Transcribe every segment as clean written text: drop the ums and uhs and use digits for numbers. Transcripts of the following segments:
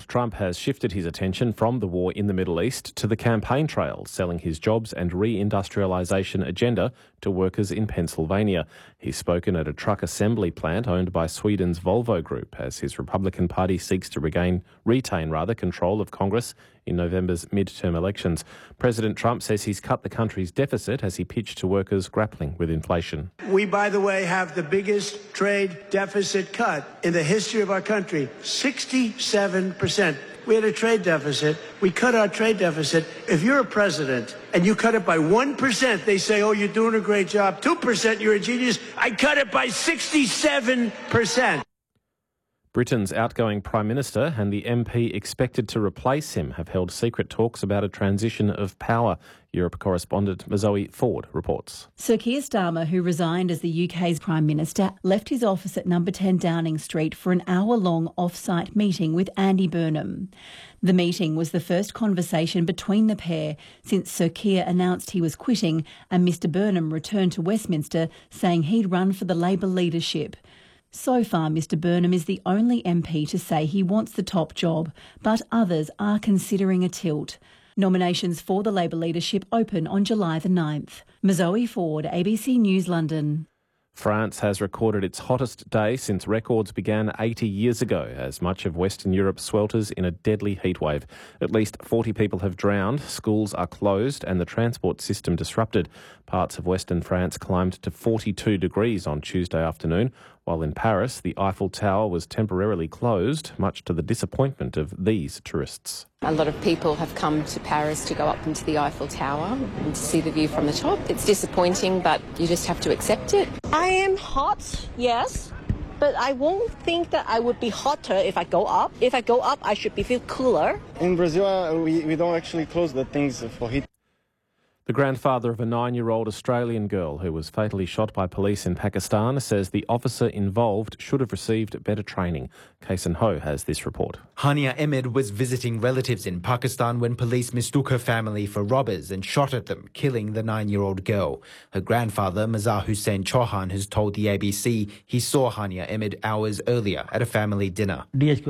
Donald Trump has shifted his attention from the war in the Middle East to the campaign trail, selling his jobs and reindustrialisation agenda to workers in Pennsylvania. He's spoken at a truck assembly plant owned by Sweden's Volvo Group as his Republican Party seeks to retain control of Congress in November's midterm elections. President Trump says he's cut the country's deficit as he pitched to workers grappling with inflation. We, by the way, have the biggest trade deficit cut in the history of our country, 67%. We had a trade deficit. We cut our trade deficit. If you're a president and you cut it by 1%, they say, oh, you're doing a great job. 2%, you're a genius. I cut it by 67%. Britain's outgoing Prime Minister and the MP expected to replace him have held secret talks about a transition of power. Europe correspondent Zoe Ford reports. Sir Keir Starmer, who resigned as the UK's Prime Minister, left his office at number 10 Downing Street for an hour-long off-site meeting with Andy Burnham. The meeting was the first conversation between the pair since Sir Keir announced he was quitting and Mr Burnham returned to Westminster saying he'd run for the Labor leadership. So far, Mr Burnham is the only MP to say he wants the top job, but others are considering a tilt. Nominations for the Labor leadership open on July the 9th. Zoe Ford, ABC News, London. France has recorded its hottest day since records began 80 years ago, as much of Western Europe swelters in a deadly heatwave. At least 40 people have drowned, schools are closed and the transport system disrupted. Parts of Western France climbed to 42 degrees on Tuesday afternoon, while in Paris the Eiffel Tower was temporarily closed, much to the disappointment of these tourists. A lot of people have come to Paris to go up into the Eiffel Tower and to see the view from the top. It's disappointing, but you just have to accept it. I am hot, yes, but I won't think that I would be hotter if I go up. If I go up, I should feel cooler. In Brazil, we don't actually close the things for heat. The grandfather of a 9-year-old Australian girl who was fatally shot by police in Pakistan says the officer involved should have received better training. Kason Ho has this report. Hania Ahmed was visiting relatives in Pakistan when police mistook her family for robbers and shot at them, killing the 9-year-old girl. Her grandfather, Mazhar Hussain Chauhan, has told the ABC he saw Hania Ahmed hours earlier at a family dinner.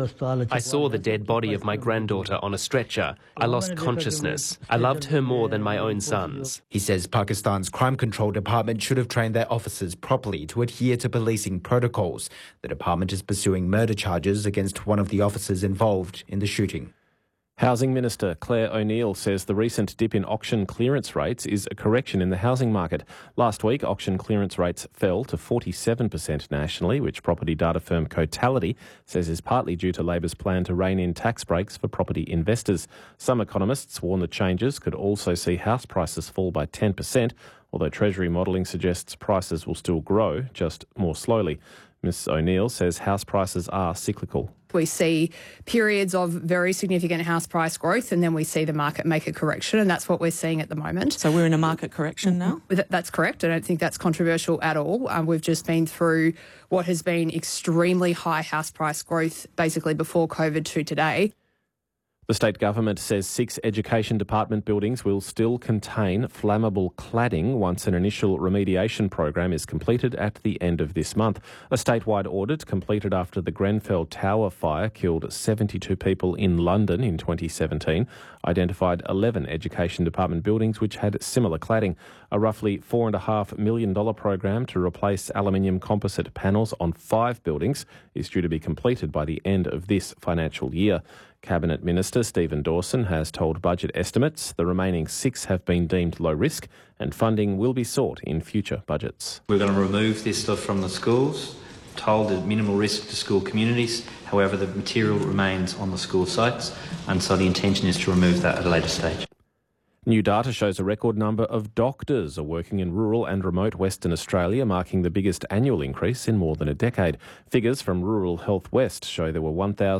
I saw the dead body of my granddaughter on a stretcher. I lost consciousness. I loved her more than my own son. He says Pakistan's crime control department should have trained their officers properly to adhere to policing protocols. The department is pursuing murder charges against one of the officers involved in the shooting. Housing Minister Claire O'Neill says the recent dip in auction clearance rates is a correction in the housing market. Last week, auction clearance rates fell to 47% nationally, which property data firm Cotality says is partly due to Labor's plan to rein in tax breaks for property investors. Some economists warn the changes could also see house prices fall by 10%, although Treasury modelling suggests prices will still grow, just more slowly. Ms O'Neill says house prices are cyclical. We see periods of very significant house price growth and then we see the market make a correction, and that's what we're seeing at the moment. So we're in a market correction now? That's correct. I don't think that's controversial at all. We've just been through what has been extremely high house price growth basically before COVID to today. The state government says 6 education department buildings will still contain flammable cladding once an initial remediation program is completed at the end of this month. A statewide audit completed after the Grenfell Tower fire killed 72 people in London in 2017 identified 11 education department buildings which had similar cladding. A roughly $4.5 million program to replace aluminium composite panels on 5 buildings is due to be completed by the end of this financial year. Cabinet Minister Stephen Dawson has told Budget estimates the remaining 6 have been deemed low risk and funding will be sought in future budgets. We're going to remove this stuff from the schools, told at minimal risk to school communities. However, the material remains on the school sites, and so the intention is to remove that at a later stage. New data shows a record number of doctors are working in rural and remote Western Australia, marking the biggest annual increase in more than a decade. Figures from Rural Health West show there were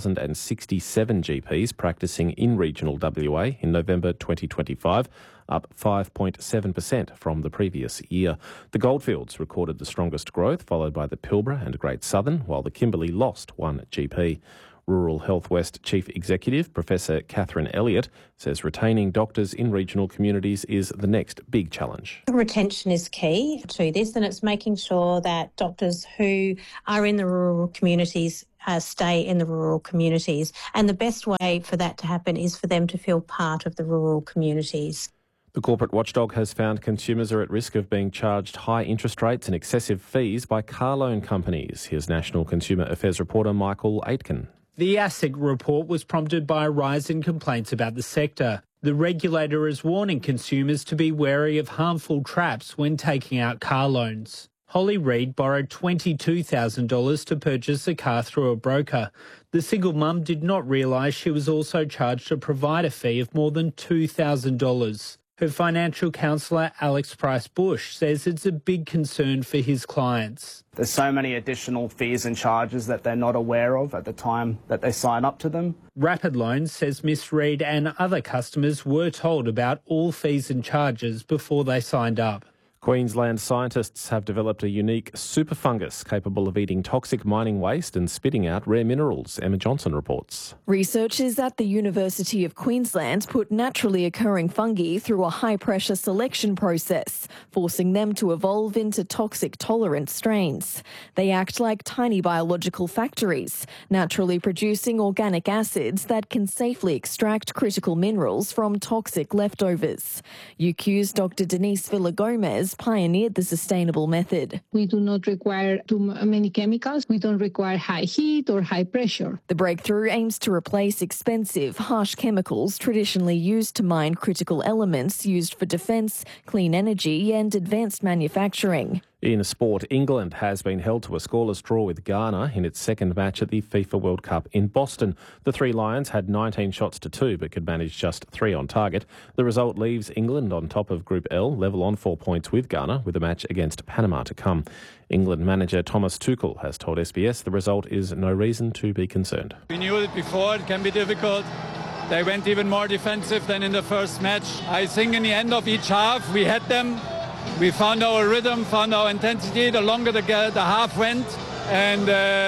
1,067 GPs practising in regional WA in November 2025, up 5.7% from the previous year. The Goldfields recorded the strongest growth, followed by the Pilbara and Great Southern, while the Kimberley lost 1 GP. Rural Health West Chief Executive Professor Catherine Elliott says retaining doctors in regional communities is the next big challenge. Retention is key to this, and it's making sure that doctors who are in the rural communities stay in the rural communities. And the best way for that to happen is for them to feel part of the rural communities. The corporate watchdog has found consumers are at risk of being charged high interest rates and excessive fees by car loan companies. Here's National Consumer Affairs reporter Michael Aitken. The ASIC report was prompted by a rise in complaints about the sector. The regulator is warning consumers to be wary of harmful traps when taking out car loans. Holly Reid borrowed $22,000 to purchase a car through a broker. The single mum did not realise she was also charged a provider fee of more than $2,000. Her financial counsellor, Alex Price-Bush, says it's a big concern for his clients. There's so many additional fees and charges that they're not aware of at the time that they sign up to them. Rapid Loans says Miss Reid and other customers were told about all fees and charges before they signed up. Queensland scientists have developed a unique super fungus capable of eating toxic mining waste and spitting out rare minerals. Emma Johnson reports. Researchers at the University of Queensland put naturally occurring fungi through a high-pressure selection process, forcing them to evolve into toxic-tolerant strains. They act like tiny biological factories, naturally producing organic acids that can safely extract critical minerals from toxic leftovers. UQ's Dr. Denise Villa-Gomez pioneered the sustainable method. We do not require too many chemicals. We don't require high heat or high pressure. The breakthrough aims to replace expensive, harsh chemicals traditionally used to mine critical elements used for defence, clean energy and advanced manufacturing. In sport, England has been held to a scoreless draw with Ghana in its second match at the FIFA World Cup in Boston. The Three Lions had 19 shots to 2 but could manage just 3 on target. The result leaves England on top of Group L, level on 4 points with Ghana, with a match against Panama to come. England manager Thomas Tuchel has told SBS the result is no reason to be concerned. We knew it before, it can be difficult. They went even more defensive than in the first match. I think in the end of each half we had them. We found our rhythm, found our intensity. The longer the half went, and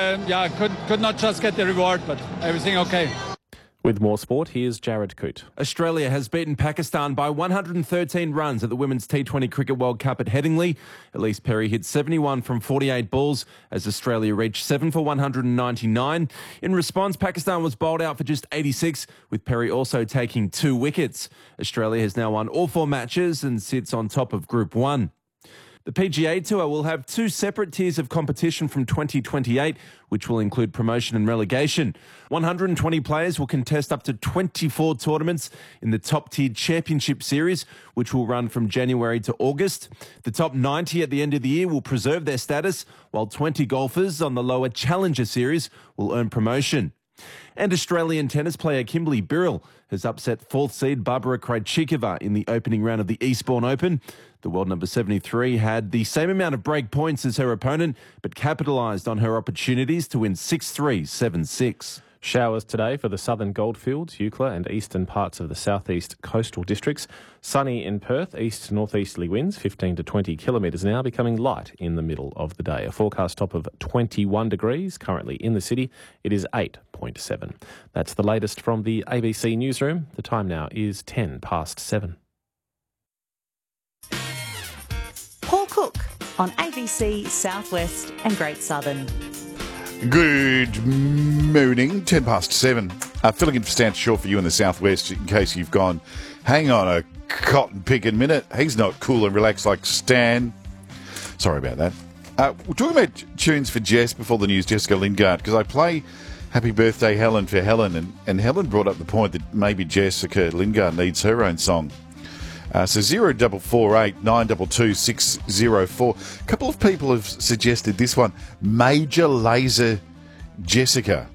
could not just get the reward, but everything okay. With more sport, here's Jared Coote. Australia has beaten Pakistan by 113 runs at the Women's T20 Cricket World Cup at Headingley. Elise Perry hit 71 from 48 balls as Australia reached 7 for 199. In response, Pakistan was bowled out for just 86, with Perry also taking 2 wickets. Australia has now won all 4 matches and sits on top of Group 1. The PGA Tour will have 2 separate tiers of competition from 2028, which will include promotion and relegation. 120 players will contest up to 24 tournaments in the top-tiered Championship Series, which will run from January to August. The top 90 at the end of the year will preserve their status, while 20 golfers on the lower Challenger Series will earn promotion. And Australian tennis player Kimberly Birrell has upset 4th seed Barbara Krejcikova in the opening round of the Eastbourne Open. The world number 73 had the same amount of break points as her opponent, but capitalised on her opportunities to win 6-3, 7-6. Showers today for the southern Goldfields, Eucla and eastern parts of the southeast coastal districts. Sunny in Perth, east-northeasterly winds 15 to 20 kilometres an hour, becoming light in the middle of the day. A forecast top of 21 degrees currently in the city. It is 8.7. That's the latest from the ABC Newsroom. The time now is 7:10. Paul Cook on ABC, Southwest and Great Southern. Good morning, 7:10. Filling in for Stan Shaw for you in the southwest in case you've gone, hang on a cotton picking minute. He's not cool and relaxed like Stan. Sorry about that. We're talking about tunes for Jess before the news, Jessica Lingard, because I play Happy Birthday Helen for Helen, and Helen brought up the point that maybe Jessica Lingard needs her own song. So 0448 922 604. A couple of people have suggested this one, Major Lazer Jessica.